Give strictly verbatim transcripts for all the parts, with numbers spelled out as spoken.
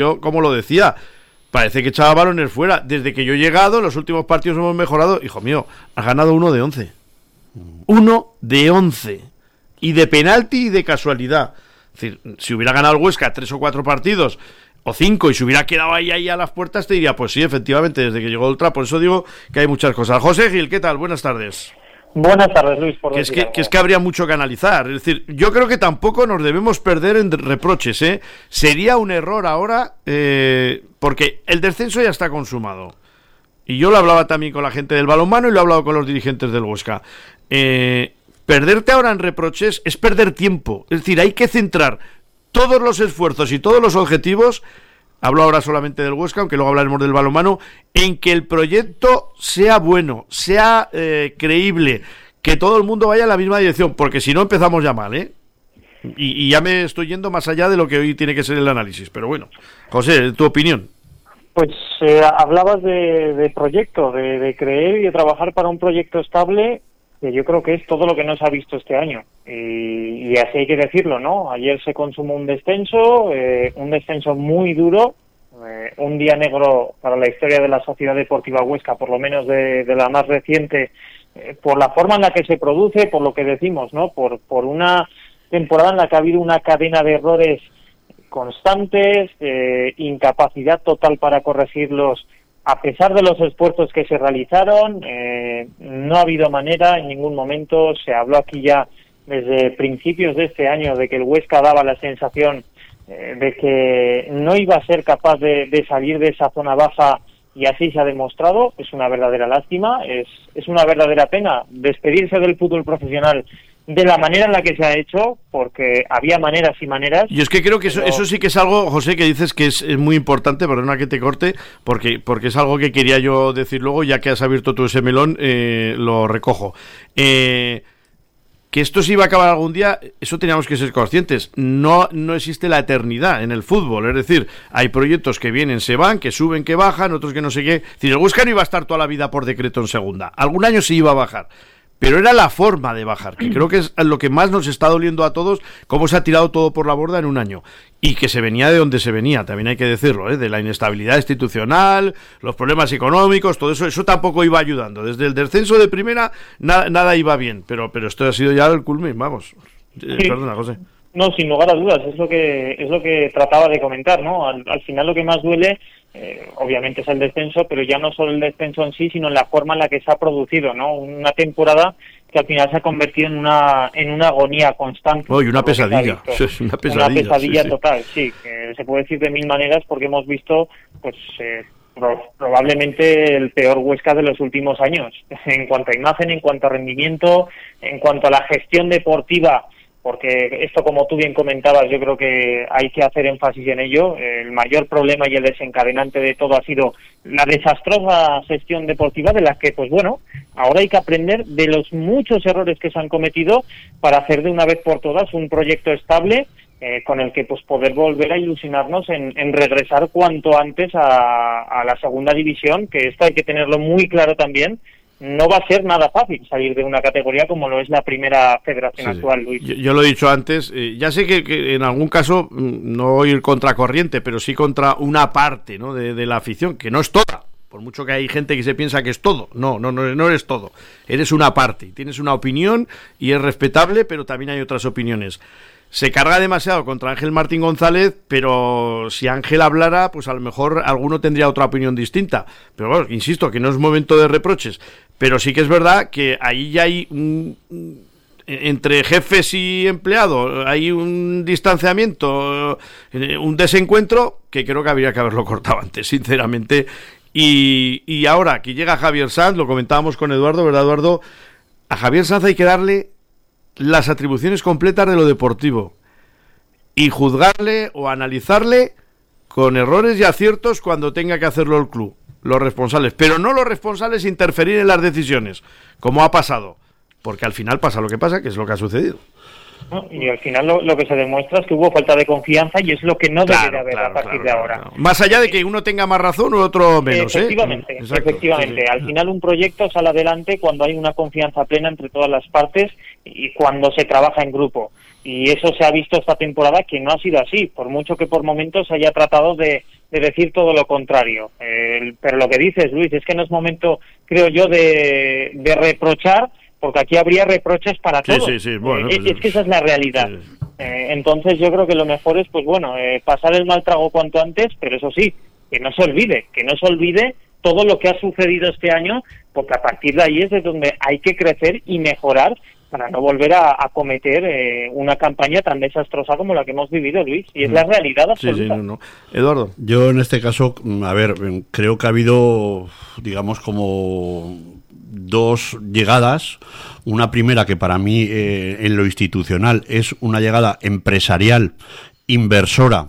yo, como lo decía, parece que echaba balones fuera. Desde que yo he llegado, en los últimos partidos hemos mejorado. Hijo mío, has ganado uno de once. Uno de once. Y de penalti y de casualidad. Es decir, si hubiera ganado el Huesca tres o cuatro partidos, o cinco, y se hubiera quedado ahí, ahí a las puertas, te diría, pues sí, efectivamente, desde que llegó Ultra. Por eso digo que hay muchas cosas. José Gil, ¿qué tal? Buenas tardes. Buenas tardes, Luis. Por que, es que, que es que habría mucho que analizar. Es decir, yo creo que tampoco nos debemos perder en reproches, ¿eh? Sería un error ahora, eh, porque el descenso ya está consumado. Y yo lo hablaba también con la gente del balonmano y lo he hablado con los dirigentes del Huesca. Eh, perderte ahora en reproches es perder tiempo. Es decir, hay que centrar todos los esfuerzos y todos los objetivos, hablo ahora solamente del Huesca, aunque luego hablaremos del balonmano, en que el proyecto sea bueno, sea eh, creíble, que todo el mundo vaya en la misma dirección, porque si no empezamos ya mal, ¿eh? Y, y ya me estoy yendo más allá de lo que hoy tiene que ser el análisis, pero bueno, José, tu opinión. Pues eh, hablabas de, de proyecto, de, de creer y de trabajar para un proyecto estable, que yo creo que es todo lo que no se ha visto este año. Y, y así hay que decirlo, ¿no? Ayer se consumó un descenso, eh, un descenso muy duro, eh, un día negro para la historia de la Sociedad Deportiva Huesca, por lo menos de, de la más reciente, eh, por la forma en la que se produce, por lo que decimos, ¿no? Por, por una temporada en la que ha habido una cadena de errores constantes, eh, incapacidad total para corregirlos a pesar de los esfuerzos que se realizaron. Eh, no ha habido manera en ningún momento. Se habló aquí ya desde principios de este año de que el Huesca daba la sensación eh, de que no iba a ser capaz de, de salir de esa zona baja, y así se ha demostrado. Es una verdadera lástima, es, es una verdadera pena despedirse del fútbol profesional de la manera en la que se ha hecho, porque había maneras y maneras. Y es que creo que eso, pero... eso sí que es algo, José, que dices que es, es muy importante, perdona que te corte, porque porque es algo que quería yo decir luego, ya que has abierto tú ese melón, eh, lo recojo. Eh, que esto se iba a acabar algún día, eso teníamos que ser conscientes. No, no existe la eternidad en el fútbol, es decir, hay proyectos que vienen, se van, que suben, que bajan, otros que no sé qué. Es decir, el Huesca no iba a estar toda la vida por decreto en segunda, algún año se iba a bajar. Pero era la forma de bajar, que creo que es lo que más nos está doliendo a todos, cómo se ha tirado todo por la borda en un año. Y que se venía de donde se venía, también hay que decirlo, ¿eh? De la inestabilidad institucional, los problemas económicos, todo eso, eso tampoco iba ayudando. Desde el descenso de primera, nada, nada iba bien, pero pero esto ha sido ya el culmen, vamos. Eh, sí. Perdona, José. No, sin lugar a dudas, es lo que es lo que trataba de comentar, ¿no? Al, al final lo que más duele, eh, obviamente es el descenso, pero ya no solo el descenso en sí, sino en la forma en la que se ha producido, ¿no? Una temporada que al final se ha convertido en una en una agonía constante. Oh, y una pesadilla, sí, una pesadilla, una pesadilla sí, total, sí, que se puede decir de mil maneras, porque hemos visto, pues, eh, pro, probablemente el peor Huesca de los últimos años, en cuanto a imagen, en cuanto a rendimiento, en cuanto a la gestión deportiva. Porque esto, como tú bien comentabas, yo creo que hay que hacer énfasis en ello. El mayor problema y el desencadenante de todo ha sido la desastrosa gestión deportiva, de la que, pues bueno, ahora hay que aprender de los muchos errores que se han cometido para hacer de una vez por todas un proyecto estable, eh, con el que pues poder volver a ilusionarnos en, en regresar cuanto antes a, a la segunda división, que esto hay que tenerlo muy claro también. No va a ser nada fácil salir de una categoría como lo es la primera federación sí, actual, Luis. Yo, yo lo he dicho antes, eh, ya sé que, que en algún caso no ir contracorriente, pero sí contra una parte, ¿no? de, de la afición, que no es toda, por mucho que hay gente que se piensa que es todo. No, no, no, no eres todo, eres una parte, tienes una opinión y es respetable, pero también hay otras opiniones. Se carga demasiado contra Ángel Martín González, pero si Ángel hablara, pues a lo mejor alguno tendría otra opinión distinta. Pero bueno, insisto, que no es momento de reproches. Pero sí que es verdad que ahí ya hay un, entre jefes y empleados, hay un distanciamiento, un desencuentro que creo que habría que haberlo cortado antes, sinceramente. Y, y ahora que llega Javier Sanz, lo comentábamos con Eduardo, ¿verdad, Eduardo? A Javier Sanz hay que darle las atribuciones completas de lo deportivo y juzgarle o analizarle con errores y aciertos cuando tenga que hacerlo el club, los responsables, pero no los responsables interferir en las decisiones, como ha pasado, porque al final pasa lo que pasa, que es lo que ha sucedido. ¿No? Y al final lo, lo que se demuestra es que hubo falta de confianza, y es lo que no claro, debe de haber claro, a partir claro, de ahora. Claro. Más allá de que uno tenga más razón o otro menos, efectivamente, ¿eh? Exacto, efectivamente. Sí, sí. Al final un proyecto sale adelante cuando hay una confianza plena entre todas las partes y cuando se trabaja en grupo. Y eso se ha visto esta temporada que no ha sido así, por mucho que por momentos se haya tratado de, de decir todo lo contrario. Eh, pero lo que dices, Luis, es que no es momento, creo yo, de, de reprochar, porque aquí habría reproches para sí, todos. Sí, sí, bueno, eh, pues, es que esa es la realidad. Sí. Eh, entonces yo creo que lo mejor es, pues bueno, eh, pasar el mal trago cuanto antes, pero eso sí, que no se olvide, que no se olvide todo lo que ha sucedido este año, porque a partir de ahí es de donde hay que crecer y mejorar para no volver a, a cometer eh, una campaña tan desastrosa como la que hemos vivido, Luis, y es mm. la realidad absoluta. Sí, sí, no, no. Eduardo. Yo en este caso, a ver, creo que ha habido, digamos, como dos llegadas. Una primera que para mí eh, en lo institucional es una llegada empresarial, inversora,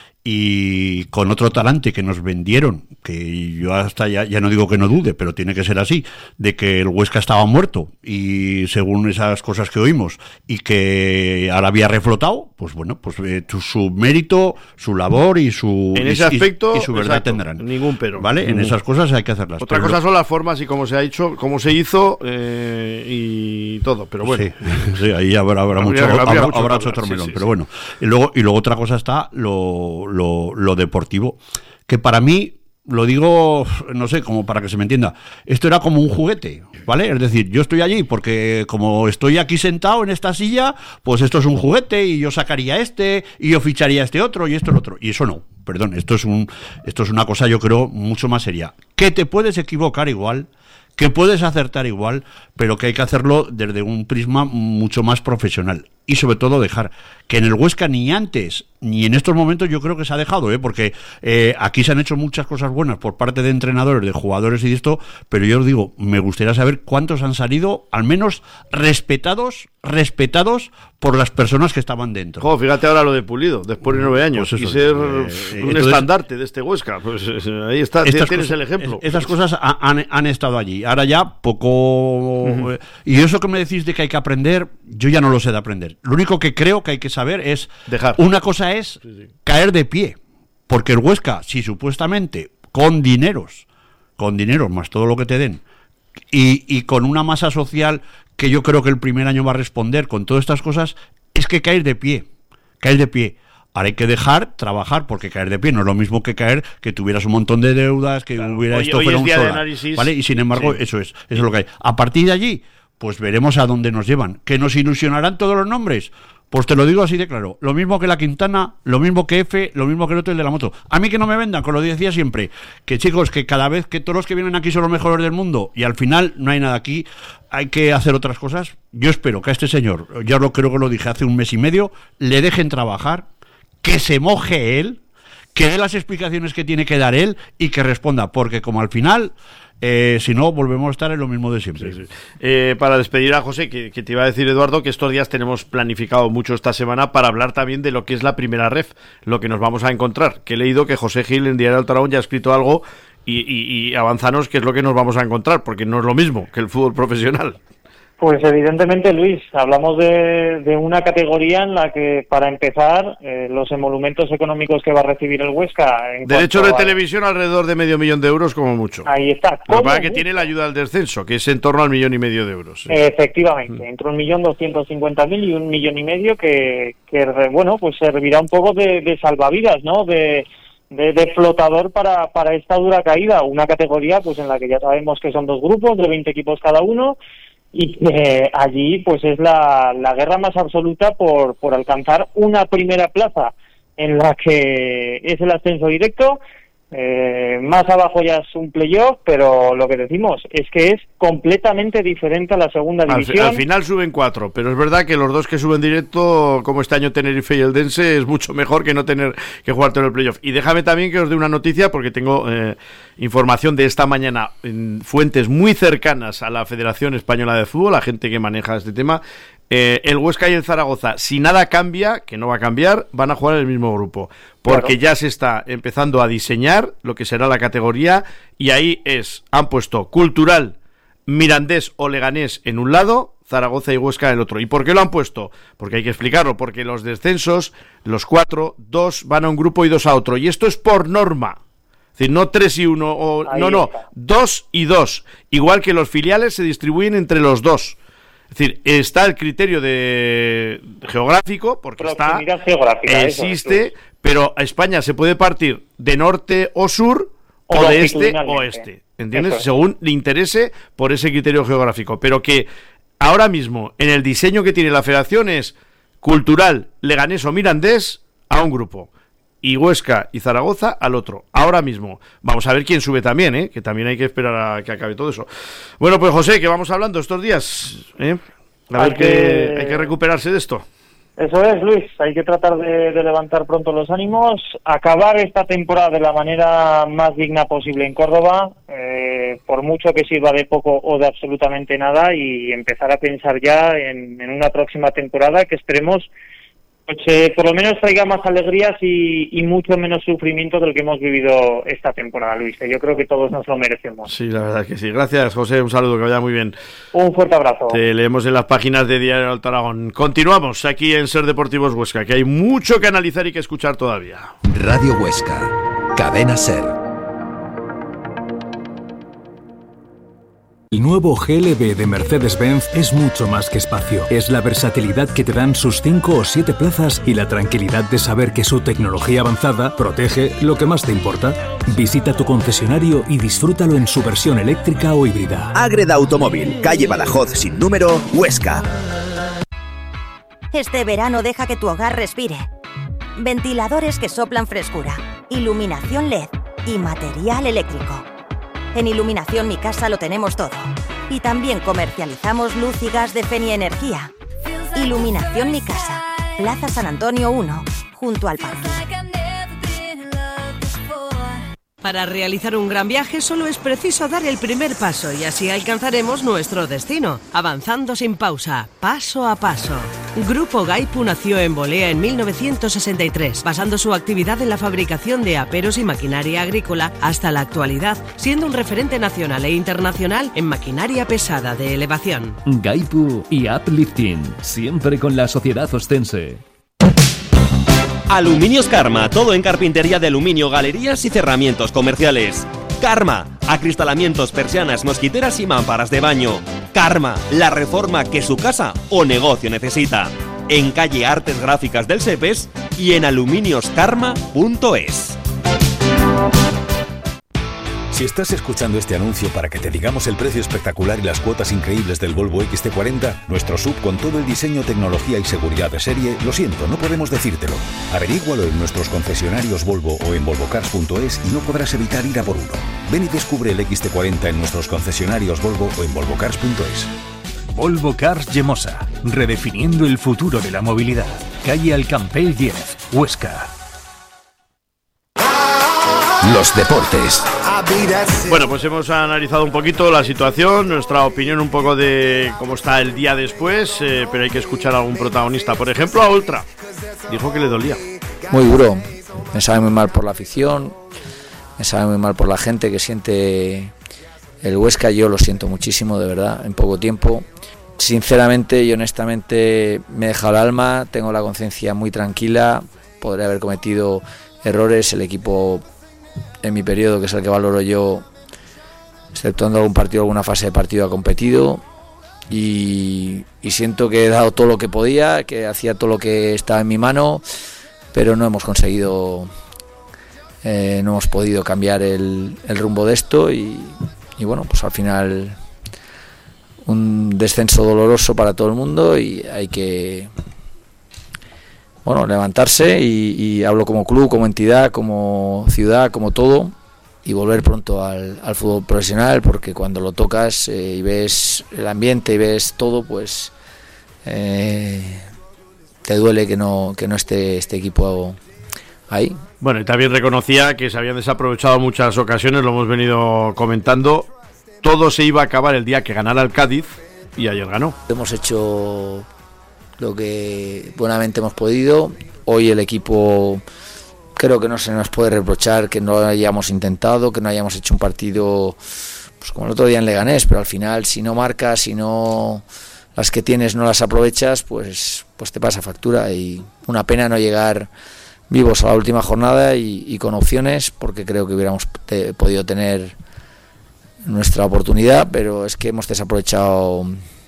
y con otro talante que nos vendieron, que yo hasta ya, ya no digo que no dude, pero tiene que ser así, de que el Huesca estaba muerto, y según esas cosas que oímos, y que ahora había reflotado, pues bueno, pues eh, su, su mérito, su labor y su en ese y, aspecto y, y su verdad exacto, tendrán. Ningún pero. ¿Vale? En esas cosas hay que hacerlas. Otra cosa lo... son las formas y cómo se ha hecho, cómo se hizo eh, y todo, pero bueno. Sí, sí, ahí habrá, habrá mucho, habría, habrá, mucho habrá otro melón, sí, sí, pero sí. bueno. Y luego, y luego otra cosa está lo, lo, lo deportivo, que para mí, lo digo, no sé, como para que se me entienda, esto era como un juguete, ¿vale? Es decir, yo estoy allí porque como estoy aquí sentado en esta silla, pues esto es un juguete y yo sacaría este y yo ficharía este otro y esto el otro. Y eso no, perdón, esto es un, esto es una cosa yo creo mucho más seria. Que te puedes equivocar igual, que puedes acertar igual, pero que hay que hacerlo desde un prisma mucho más profesional. Y sobre todo dejar que en el Huesca ni antes ni en estos momentos yo creo que se ha dejado, ¿eh? Porque eh, aquí se han hecho muchas cosas buenas por parte de entrenadores, de jugadores y de esto, pero yo os digo, me gustaría saber cuántos han salido, al menos respetados, respetados por las personas que estaban dentro. Jo, fíjate ahora lo de Pulido, después de nueve años, pues eso, y ser eh, un entonces, estandarte de este Huesca, pues ahí está, tienes cosas, el ejemplo. Es, estas cosas han, han estado allí, ahora ya poco... Uh-huh. Eh, y eso que me decís de que hay que aprender, yo ya no lo sé de aprender. Lo único que creo que hay que saber es, dejar. Una cosa es sí, sí. caer de pie, porque el Huesca, si supuestamente con dineros, con dineros más todo lo que te den, y, y con una masa social que yo creo que el primer año va a responder con todas estas cosas, es que caer de pie, caer de pie. Ahora hay que dejar trabajar, porque caer de pie no es lo mismo que caer que tuvieras un montón de deudas, que claro, hubiera hoy, esto hoy fuera un sola, ¿vale? Y sin embargo, sí. eso es, eso sí. es lo que hay. A partir de allí, pues veremos a dónde nos llevan. ¿Que nos ilusionarán todos los nombres? Pues te lo digo así de claro, lo mismo que la Quintana, lo mismo que F, lo mismo que el otro, el de la moto. A mí que no me vendan, con lo decía siempre, que chicos, que cada vez que todos los que vienen aquí son los mejores del mundo y al final no hay nada aquí, hay que hacer otras cosas. Yo espero que a este señor, ya lo creo que lo dije hace un mes y medio, le dejen trabajar, que se moje él, que dé las explicaciones que tiene que dar él y que responda, porque como al final... Eh, si no, volvemos a estar en lo mismo de siempre. Sí, sí. Eh, para despedir a José, que, que te iba a decir, Eduardo, que estos días tenemos planificado mucho esta semana para hablar también de lo que es la primera ref, lo que nos vamos a encontrar. Que he leído que José Gil en Diario Alto Aragón ya ha escrito algo y, y, y avanzanos qué es lo que nos vamos a encontrar, porque no es lo mismo que el fútbol profesional. Pues evidentemente, Luis, hablamos de, de una categoría en la que, para empezar, eh, los emolumentos económicos que va a recibir el Huesca... En Derechos de a... televisión alrededor de medio millón de euros como mucho. Ahí está. Lo que pasa es que tiene la ayuda al descenso, que es en torno al millón y medio de euros. ¿Sí? Efectivamente, entre un millón doscientos cincuenta mil y un millón y medio que, que, bueno, pues servirá un poco de, de salvavidas, ¿no?, de... De, de flotador para, para esta dura caída, una categoría pues en la que ya sabemos que son dos grupos de veinte equipos cada uno y que allí pues es la, la guerra más absoluta por, por alcanzar una primera plaza en la que es el ascenso directo. Eh, más abajo ya es un playoff, pero lo que decimos es que es completamente diferente a la segunda división. Al, al final suben cuatro, pero es verdad que los dos que suben directo, como este año Tenerife y el Dense, es mucho mejor que no tener que jugar todo el playoff. Y déjame también que os dé una noticia, porque tengo eh, información de esta mañana en fuentes muy cercanas a la Federación Española de Fútbol, la gente que maneja este tema. Eh, el Huesca y el Zaragoza, si nada cambia, que no va a cambiar, van a jugar en el mismo grupo, porque claro, ya se está empezando a diseñar lo que será la categoría, y ahí es, han puesto Cultural, Mirandés o Leganés en un lado, Zaragoza y Huesca en el otro. ¿Y por qué lo han puesto? Porque hay que explicarlo, porque los descensos, los cuatro, dos van a un grupo y dos a otro, y esto es por norma. Es decir, no tres y uno, o, no, no, dos y dos, igual que los filiales se distribuyen entre los dos. Es decir, está el criterio de geográfico, porque está, existe, eso, pero España se puede partir de norte o sur o, o de este o oeste, ¿entiendes? Según le interese por ese criterio geográfico, pero que ahora mismo en el diseño que tiene la federación es cultural, leganés o mirandés a un grupo, y Huesca y Zaragoza al otro. Ahora mismo. Vamos a ver quién sube también, ¿eh? Que también hay que esperar a que acabe todo eso. Bueno, pues José, que vamos hablando estos días, ¿eh? A ver, que... que hay que recuperarse de esto. Eso es, Luis. Hay que tratar de, de levantar pronto los ánimos, acabar esta temporada de la manera más digna posible en Córdoba, eh, por mucho que sirva de poco o de absolutamente nada, y empezar a pensar ya en, en una próxima temporada que esperemos pues eh, por lo menos traiga más alegrías y, y mucho menos sufrimiento del que hemos vivido esta temporada, Luis. Yo creo que todos nos lo merecemos. Sí, la verdad que sí. Gracias, José. Un saludo, que vaya muy bien. Un fuerte abrazo. Te leemos en las páginas de Diario Alto Aragón. Continuamos aquí en Ser Deportivos Huesca, que hay mucho que analizar y que escuchar todavía. Radio Huesca, Cadena Ser. El nuevo G L B de Mercedes-Benz es mucho más que espacio. Es la versatilidad que te dan sus cinco o siete plazas y la tranquilidad de saber que su tecnología avanzada protege lo que más te importa. Visita tu concesionario y disfrútalo en su versión eléctrica o híbrida. Ágreda Automóvil, calle Badajoz sin número, Huesca. Este verano deja que tu hogar respire. Ventiladores que soplan frescura, iluminación L E D y material eléctrico. En Iluminación Mi Casa lo tenemos todo. Y también comercializamos luz y gas de Fenia Energía. Iluminación Mi Casa, Plaza San Antonio uno, junto al parque. Para realizar un gran viaje solo es preciso dar el primer paso y así alcanzaremos nuestro destino, avanzando sin pausa, paso a paso. Grupo Gaipu nació en Bolea en mil novecientos sesenta y tres, basando su actividad en la fabricación de aperos y maquinaria agrícola hasta la actualidad, siendo un referente nacional e internacional en maquinaria pesada de elevación. Gaipu y Uplifting, siempre con la sociedad ostense. Aluminios Karma, todo en carpintería de aluminio, galerías y cerramientos comerciales. Karma, acristalamientos, persianas, mosquiteras y mámparas de baño. Karma, la reforma que su casa o negocio necesita. En calle Artes Gráficas del Sepes y en aluminios karma punto es. Si estás escuchando este anuncio para que te digamos el precio espectacular y las cuotas increíbles del Volvo X C cuarenta, nuestro sub con todo el diseño, tecnología y seguridad de serie, lo siento, no podemos decírtelo. Averígualo en nuestros concesionarios Volvo o en volvo cars punto es y no podrás evitar ir a por uno. Ven y descubre el X C cuarenta en nuestros concesionarios Volvo o en volvo cars punto es. Volvo Cars Llemosa, redefiniendo el futuro de la movilidad. Calle Alcampell diez, Huesca. Los deportes. Bueno, pues hemos analizado un poquito la situación, nuestra opinión un poco de cómo está el día después, eh, pero hay que escuchar a algún protagonista. Por ejemplo, a Oltra. Dijo que le dolía. Muy duro. Me sabe muy mal por la afición, me sabe muy mal por la gente que siente el Huesca. Yo lo siento muchísimo, de verdad, en poco tiempo. Sinceramente y honestamente me he dejado el alma, tengo la conciencia muy tranquila, podré haber cometido errores, el equipo en mi periodo, que es el que valoro yo, exceptuando algún partido, alguna fase de partido, ha competido y, y siento que he dado todo lo que podía, que hacía todo lo que estaba en mi mano, pero no hemos conseguido, eh, no hemos podido cambiar el, el rumbo de esto y, y bueno, pues al final un descenso doloroso para todo el mundo y hay que, bueno, levantarse y, y hablo como club, como entidad, como ciudad, como todo, y volver pronto al, al fútbol profesional, porque cuando lo tocas eh, y ves el ambiente y ves todo, pues eh, te duele que no que no esté este equipo ahí. Bueno, y también reconocía que se habían desaprovechado muchas ocasiones, lo hemos venido comentando. Todo se iba a acabar el día que ganara el Cádiz y ayer ganó. Hemos hecho lo que buenamente hemos podido. Hoy el equipo creo que no se nos puede reprochar que no hayamos intentado, que no hayamos hecho un partido pues como el otro día en Leganés, pero al final si no marcas, si no las que tienes no las aprovechas, pues pues te pasa factura y una pena no llegar vivos a la última jornada y, y con opciones, porque creo que hubiéramos te, podido tener nuestra oportunidad, pero es que hemos desaprovechado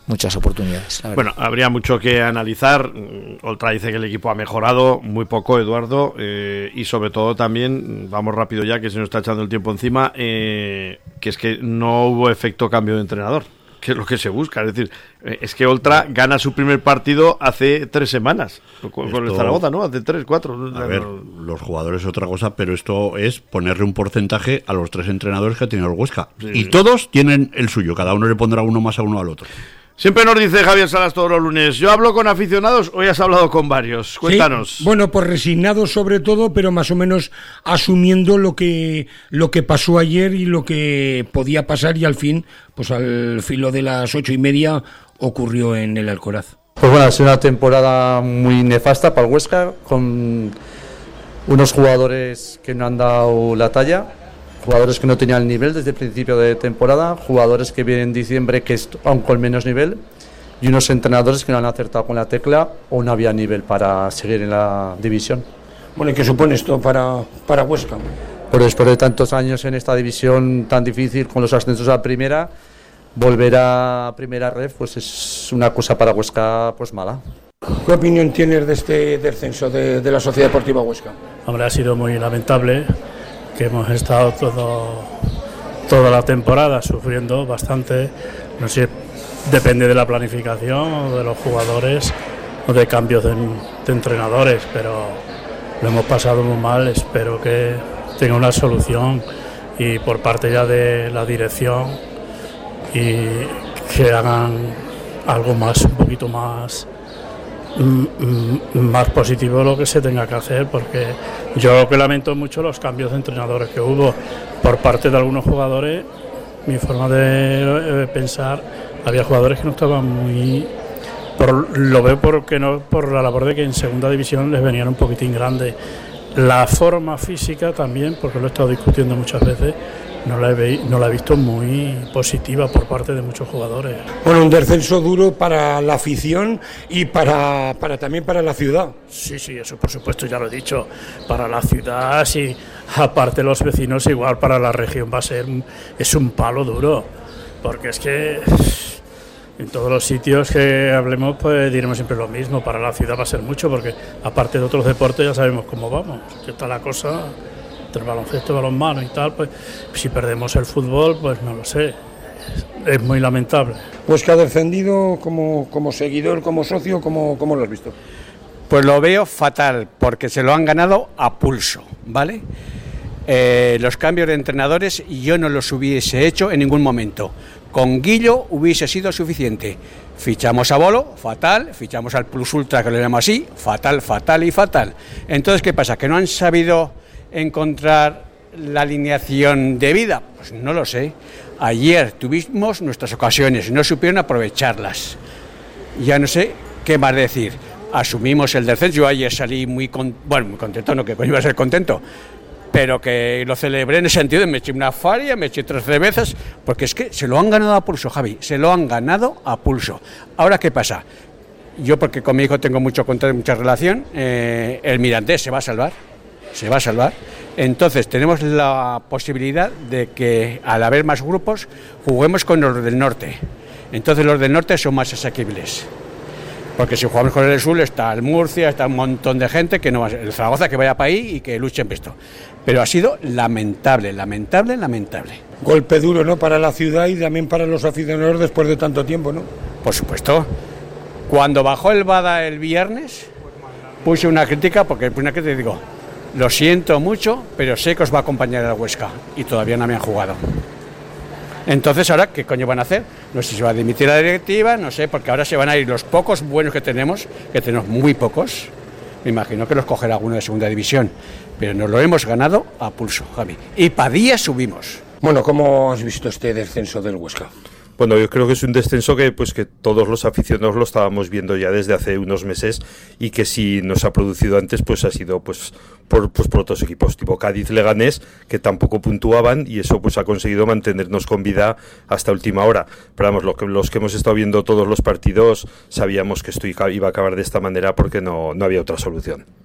muchas oportunidades. Bueno, habría mucho que analizar. Oltra dice que el equipo ha mejorado muy poco, Eduardo, eh, y sobre todo también, vamos rápido ya que se nos está echando el tiempo encima, eh, que es que no hubo efecto cambio de entrenador, que es lo que se busca. Es decir, eh, es que Oltra gana su primer partido hace tres semanas con, con el Zaragoza, ¿no? Hace tres, cuatro. A ver, los jugadores es otra cosa, pero esto es ponerle un porcentaje a los tres entrenadores que ha tenido el Huesca. Sí, y sí. Todos tienen el suyo, cada uno le pondrá uno más a uno al otro. Siempre nos dice Javier Salas todos los lunes, yo hablo con aficionados, hoy has hablado con varios, cuéntanos. Sí, bueno, pues resignados sobre todo, pero más o menos asumiendo lo que lo que pasó ayer y lo que podía pasar, y al fin, pues al filo de las ocho y media ocurrió en el Alcoraz. Pues bueno, ha sido una temporada muy nefasta para el Huesca, con unos jugadores que no han dado la talla, jugadores que no tenían el nivel desde el principio de temporada, jugadores que vienen en diciembre que es aún con menos nivel, y unos entrenadores que no han acertado con la tecla o no había nivel para seguir en la división. Bueno, ¿y qué supone esto para, para Huesca? Pero después de tantos años en esta división tan difícil, con los ascensos a primera, volver a primera red pues es una cosa para Huesca pues mala. ¿Qué opinión tienes de este descenso de, de la Sociedad Deportiva Huesca? Hombre, ha sido muy lamentable, que hemos estado todo, toda la temporada sufriendo bastante. No sé, depende de la planificación o de los jugadores o de cambios de, de entrenadores, pero lo hemos pasado muy mal. Espero que tenga una solución y por parte ya de la dirección, y que hagan algo más, un poquito más más positivo lo que se tenga que hacer, porque yo lo que lamento mucho los cambios de entrenadores que hubo por parte de algunos jugadores. Mi forma de pensar, había jugadores que no estaban muy por, lo veo porque no por la labor de que en segunda división les venían un poquitín grandes. La forma física también, porque lo he estado discutiendo muchas veces, no la, he, no la he visto muy positiva por parte de muchos jugadores. Bueno, un descenso duro para la afición y para, para también para la ciudad. Sí, sí, eso por supuesto, ya lo he dicho. Para la ciudad, sí, aparte los vecinos, igual para la región va a ser, es un palo duro, porque es que en todos los sitios que hablemos pues diremos siempre lo mismo. Para la ciudad va a ser mucho, porque aparte de otros deportes ya sabemos cómo vamos, que está la cosa, entre el baloncesto, balonmano y tal, pues si perdemos el fútbol, pues no lo sé, es muy lamentable. Pues que ha descendido como, como seguidor, como socio, ¿cómo, cómo lo has visto? Pues lo veo fatal, porque se lo han ganado a pulso, ¿vale? Eh, los cambios de entrenadores yo no los hubiese hecho en ningún momento. Con Guillo hubiese sido suficiente. Fichamos a Bolo, fatal. Fichamos al Plus Ultra, que lo llamo así, fatal, fatal y fatal. Entonces, ¿qué pasa? ¿Que no han sabido encontrar la alineación debida? Pues no lo sé. Ayer tuvimos nuestras ocasiones, no supieron aprovecharlas. Ya no sé qué más decir. Asumimos el descenso. Yo ayer salí muy, con... bueno, muy contento, no que iba a ser contento, pero que lo celebré en el sentido de me eché una faria, me eché tres cervezas, porque es que se lo han ganado a pulso, Javi, se lo han ganado a pulso. Ahora, ¿qué pasa? Yo, porque con mi hijo tengo mucho contacto, mucha relación, eh, el Mirandés se va a salvar, se va a salvar. Entonces tenemos la posibilidad de que al haber más grupos juguemos con los del norte. Entonces los del norte son más asequibles. Porque si jugamos con el sur está el Murcia, está un montón de gente que no va a ser, el Zaragoza que vaya para ahí y que luche en esto. Pero ha sido lamentable, lamentable, lamentable. Golpe duro, ¿no? Para la ciudad y también para los aficionados después de tanto tiempo, ¿no? Por supuesto. Cuando bajó el Bada el viernes, puse una crítica, porque una crítica digo, lo siento mucho, pero sé que os va a acompañar el Huesca y todavía no me han jugado. Entonces, ¿ahora qué coño van a hacer? No sé si se va a dimitir la directiva, no sé, porque ahora se van a ir los pocos buenos que tenemos, que tenemos muy pocos. Me imagino que los cogerá alguno de segunda división, pero nos lo hemos ganado a pulso, Javi. Y para día subimos. Bueno, ¿cómo has visto este descenso del Huesca? Bueno, yo creo que es un descenso que pues que todos los aficionados lo estábamos viendo ya desde hace unos meses, y que si nos ha producido antes pues ha sido pues por pues por otros equipos tipo Cádiz, Leganés, que tampoco puntuaban, y eso pues ha conseguido mantenernos con vida hasta última hora. Pero vamos, lo que, los que hemos estado viendo todos los partidos sabíamos que esto iba a acabar de esta manera, porque no, no había otra solución.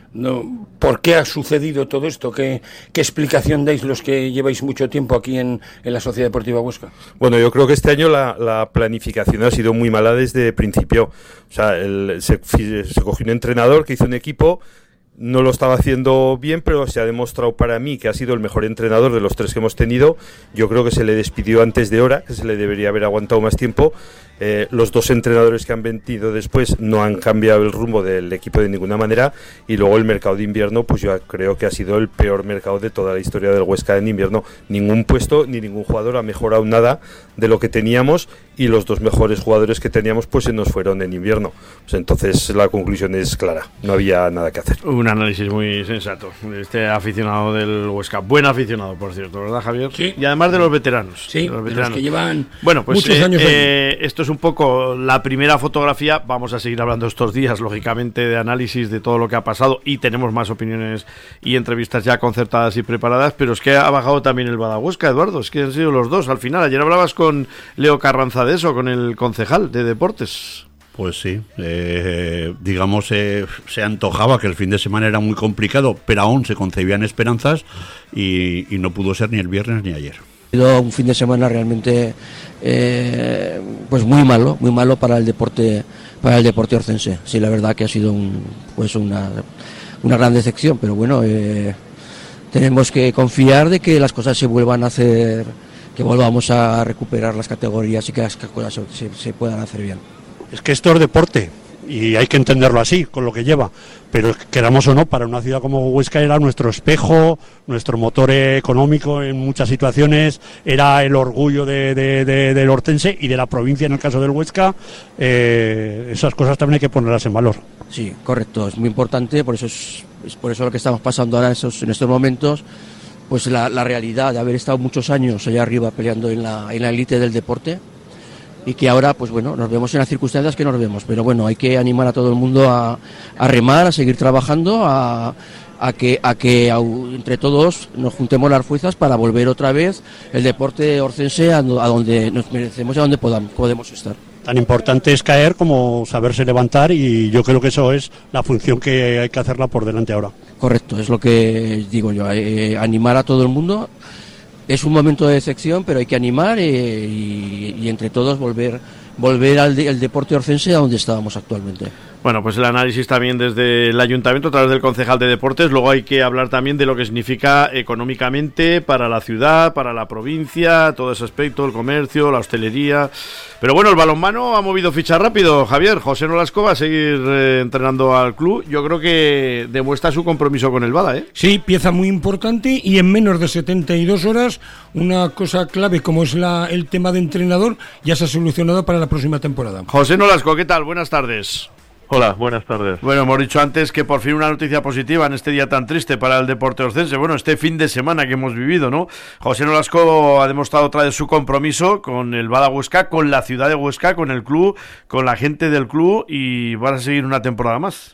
no, ¿por qué ha sucedido todo esto? ¿Qué, qué explicación dais los que lleváis mucho tiempo aquí en, en la Sociedad Deportiva Huesca? Bueno, yo creo que este año la, la planificación ha sido muy mala desde el principio. O sea, el, se, se cogió un entrenador que hizo un equipo, no lo estaba haciendo bien, pero se ha demostrado para mí que ha sido el mejor entrenador de los tres que hemos tenido. Yo creo que se le despidió antes de hora, que se le debería haber aguantado más tiempo. Eh, los dos entrenadores que han venido después no han cambiado el rumbo del equipo de ninguna manera, y luego el mercado de invierno, pues yo creo que ha sido el peor mercado de toda la historia del Huesca en invierno. Ningún puesto ni ningún jugador ha mejorado nada de lo que teníamos, y los dos mejores jugadores que teníamos pues se nos fueron en invierno. Pues entonces la conclusión es clara, no había nada que hacer. Un análisis muy sensato, este aficionado del Huesca, buen aficionado por cierto, ¿verdad, Javier? Sí. Y además de los veteranos. Sí, de los, de veteranos. los que llevan bueno, pues, muchos eh, años. Eh, esto es un poco la primera fotografía. Vamos a seguir hablando estos días, lógicamente, de análisis de todo lo que ha pasado, y tenemos más opiniones y entrevistas ya concertadas y preparadas, pero es que ha bajado también el Badahuesca, Eduardo, es que han sido los dos al final. Ayer hablabas con Leo Carranza de eso, con el concejal de deportes. Pues sí, eh, digamos, eh, se antojaba que el fin de semana era muy complicado, pero aún se concebían esperanzas, y, y no pudo ser ni el viernes ni ayer. Ha sido un fin de semana realmente eh, pues muy malo, muy malo para el deporte, para el deporte orcense. Sí, la verdad que ha sido un, pues una, una gran decepción, pero bueno, eh, tenemos que confiar de que las cosas se vuelvan a hacer, que volvamos a recuperar las categorías y que las cosas se, se puedan hacer bien. Es que esto es deporte y hay que entenderlo así, con lo que lleva, pero queramos o no, para una ciudad como Huesca era nuestro espejo, nuestro motor económico en muchas situaciones, era el orgullo de, de, de, del hortense y de la provincia en el caso del Huesca. Eh, esas cosas también hay que ponerlas en valor. Sí, correcto, es muy importante, por eso es, es por eso lo que estamos pasando ahora en estos, en estos momentos, pues la, la realidad de haber estado muchos años allá arriba peleando en la, en la élite del deporte, y que ahora, pues bueno, nos vemos en las circunstancias que nos vemos, pero bueno, hay que animar a todo el mundo a, a remar, a seguir trabajando, a, a que, a que a, entre todos nos juntemos las fuerzas para volver otra vez el deporte orcense a, a donde nos merecemos y a donde podamos, podemos estar. Tan importante es caer como saberse levantar, y yo creo que eso es la función que hay que hacerla por delante ahora. Correcto, es lo que digo yo, eh, animar a todo el mundo. Es un momento de decepción, pero hay que animar eh, y, y entre todos volver volver al de, el deporte orcense a donde estábamos actualmente. Bueno, pues el análisis también desde el ayuntamiento a través del concejal de deportes. Luego hay que hablar también de lo que significa económicamente para la ciudad, para la provincia, todo ese aspecto, el comercio, la hostelería. Pero bueno, el balonmano ha movido ficha rápido, Javier. José Nolasco va a seguir eh, entrenando al club. Yo creo que demuestra su compromiso con el Bada, ¿eh? Sí, pieza muy importante, y en menos de setenta y dos horas una cosa clave como es la, el tema de entrenador ya se ha solucionado para la próxima temporada. José Nolasco, ¿qué tal? Buenas tardes. Hola, buenas tardes. Bueno, hemos dicho antes que por fin una noticia positiva en este día tan triste para el deporte orcense. Bueno, este fin de semana que hemos vivido, ¿no? José Nolasco ha demostrado otra vez su compromiso con el Bada Huesca, con la ciudad de Huesca, con el club, con la gente del club, y van a seguir una temporada más.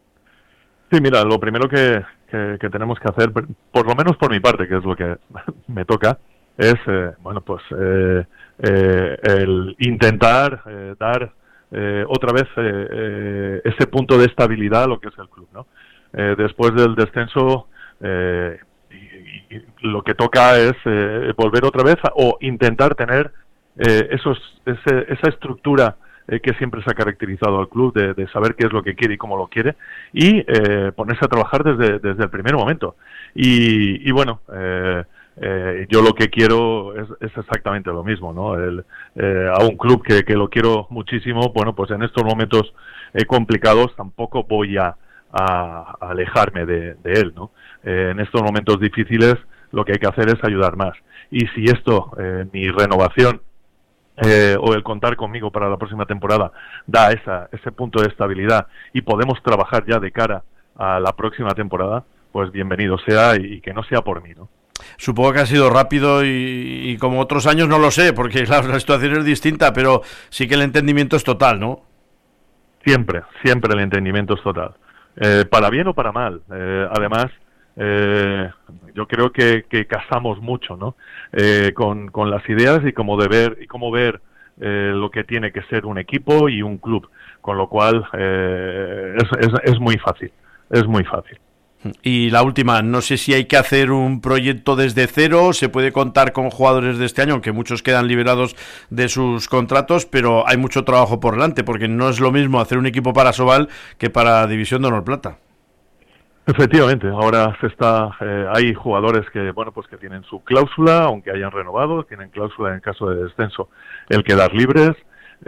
Sí, mira, lo primero que, que, que tenemos que hacer, por lo menos por mi parte, que es lo que me toca, es, eh, bueno, pues eh, eh, el intentar eh, dar Eh, otra vez eh, eh, ese punto de estabilidad a lo que es el club, ¿no? Eh, después del descenso eh, y, y lo que toca es eh, volver otra vez a, o intentar tener eh, esos, ese, esa estructura eh, que siempre se ha caracterizado al club, de, de saber qué es lo que quiere y cómo lo quiere, y eh, ponerse a trabajar desde, desde el primer momento. Y, y bueno, eh, Eh, yo lo que quiero es, es exactamente lo mismo, ¿no? El, eh, a un club que, que lo quiero muchísimo, bueno, pues en estos momentos eh, complicados tampoco voy a, a, a alejarme de, de él, ¿no? Eh, en estos momentos difíciles lo que hay que hacer es ayudar más. Y si esto, eh, mi renovación eh, o el contar conmigo para la próxima temporada da esa, ese punto de estabilidad y podemos trabajar ya de cara a la próxima temporada, pues bienvenido sea, y, y que no sea por mí, ¿no? Supongo que ha sido rápido y, y como otros años no lo sé, porque claro, la situación es distinta, pero sí que el entendimiento es total, ¿no? Siempre, siempre el entendimiento es total. Eh, para bien o para mal. Eh, además, eh, yo creo que, que casamos mucho, ¿no? Eh, con, con las ideas y cómo de ver, y cómo ver eh, lo que tiene que ser un equipo y un club. Con lo cual, eh, es, es, es muy fácil, es muy fácil. Y la última, no sé si hay que hacer un proyecto desde cero, se puede contar con jugadores de este año, aunque muchos quedan liberados de sus contratos, pero hay mucho trabajo por delante, porque no es lo mismo hacer un equipo para Asobal que para División de Honor Plata. Efectivamente, ahora se está, eh, hay jugadores que, bueno, pues que tienen su cláusula, aunque hayan renovado, tienen cláusula en caso de descenso, el quedar libres.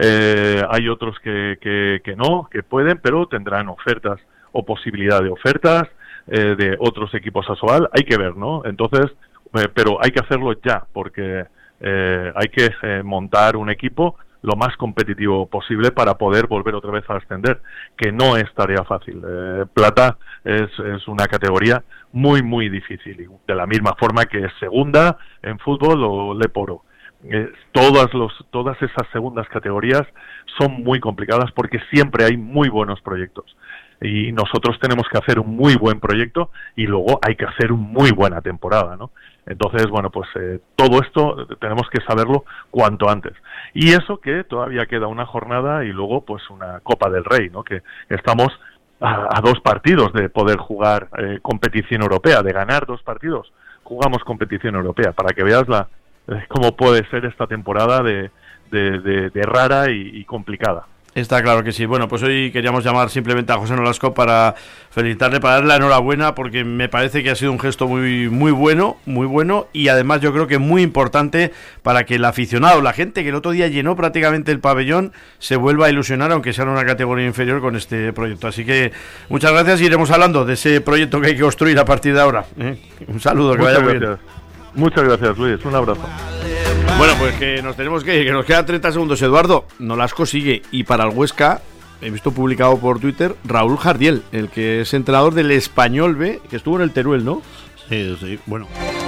Eh, hay otros que, que, que no, que pueden, pero tendrán ofertas o posibilidad de ofertas eh, de otros equipos Asobal. Hay que ver, ¿no? Entonces, eh, pero hay que hacerlo ya, porque eh, hay que eh, montar un equipo lo más competitivo posible para poder volver otra vez a ascender, que no es tarea fácil. Eh, Plata es, es una categoría muy, muy difícil, de la misma forma que es segunda en fútbol o Leporo. Eh, todas los todas esas segundas categorías son muy complicadas porque siempre hay muy buenos proyectos y nosotros tenemos que hacer un muy buen proyecto y luego hay que hacer una muy buena temporada, ¿no? Entonces, bueno, pues eh, todo esto tenemos que saberlo cuanto antes. Y eso que todavía queda una jornada y luego pues una Copa del Rey, ¿no? Que estamos a, a dos partidos de poder jugar eh, competición europea, de ganar dos partidos, jugamos competición europea, para que veas la cómo puede ser esta temporada de, de, de, de rara y, y complicada. Está claro que sí. Bueno, pues hoy queríamos llamar simplemente a José Nolasco para felicitarle, para darle la enhorabuena, porque me parece que ha sido un gesto muy muy bueno, muy bueno, y además yo creo que muy importante para que el aficionado, la gente que el otro día llenó prácticamente el pabellón, se vuelva a ilusionar, aunque sea en una categoría inferior, con este proyecto. Así que muchas gracias y iremos hablando de ese proyecto que hay que construir a partir de ahora. ¿eh? Un saludo, que Muchas vaya gracias. muy bien. Muchas gracias, Luis. Un abrazo. Bueno, pues que nos tenemos que ir, que nos quedan treinta segundos. Eduardo, Nolasco sigue. Y para el Huesca, he visto publicado por Twitter, Raúl Jardiel, el que es entrenador del Español B, que estuvo en el Teruel, ¿no? Sí, sí, bueno.